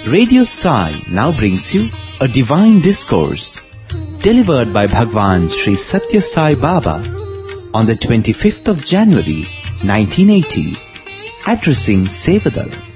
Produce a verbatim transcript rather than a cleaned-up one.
Radio Sai now brings you a divine discourse delivered by Bhagwan Sri Satya Sai Baba on the twenty-fifth of January nineteen eighty, addressing Sevadal.